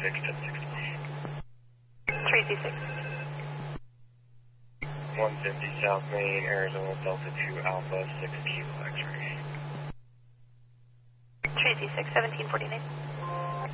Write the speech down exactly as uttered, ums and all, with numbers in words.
six ten sixty. Tracy six. one fifty South Main, Arizona, Delta two Alpha, six Kilo X-ray. Tracy six, seventeen forty-nine.